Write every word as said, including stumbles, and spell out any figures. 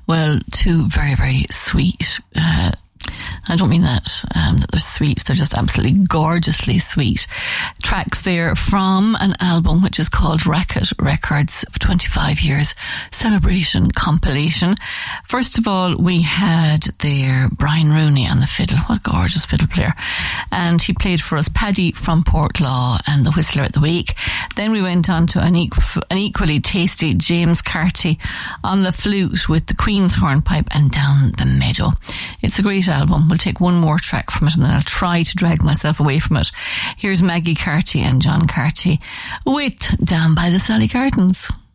Well, two very, very sweet, uh, I don't mean that, um, that they're sweet. They're just absolutely gorgeously sweet tracks there from an album which is called Racket Records of twenty-five years celebration compilation. First of all, we had there Brian Rooney on the fiddle. What a gorgeous fiddle player. And he played for us Paddy from Portlaw and the Whistler at the Wake. Then we went on to an, equ- an equally tasty James Carty on the flute with the Queen's hornpipe and Down the Meadow. It's a great album. We'll take one more track from it and then I'll try to drag myself away from it. Here's Maggie Carty and John Carty with Down by the Sally Gardens.